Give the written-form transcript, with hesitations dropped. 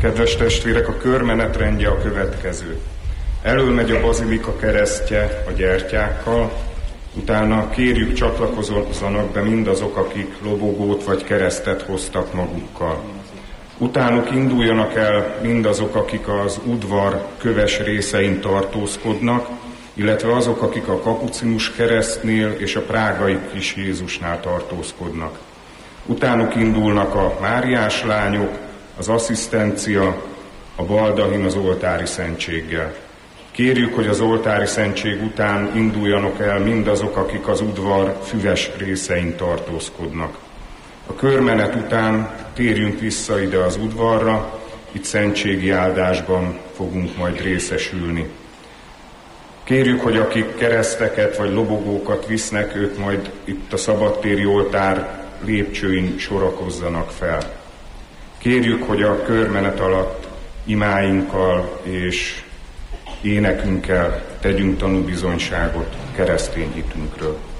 Kedves testvérek, a körmenetrendje a következő. Elől megy a bazilika keresztje a gyertyákkal, utána kérjük csatlakozzanak be mindazok, akik lobogót vagy keresztet hoztak magukkal. Utánuk induljanak el mindazok, akik az udvar köves részein tartózkodnak, illetve azok, akik a kapucinus keresztnél és a prágai kis Jézusnál tartózkodnak. Utánuk indulnak a Máriás lányok, az asszisztencia, a baldahin az oltári szentséggel. Kérjük, hogy az oltári szentség után induljanak el mindazok, akik az udvar füves részein tartózkodnak. A körmenet után térjünk vissza ide az udvarra, itt szentségi áldásban fogunk majd részesülni. Kérjük, hogy akik kereszteket vagy lobogókat visznek, ők majd itt a szabadtéri oltár lépcsőin sorakozzanak fel. Kérjük, hogy a körmenet alatt imáinkkal és énekünkkel tegyünk tanúbizonyságot keresztény hitünkről.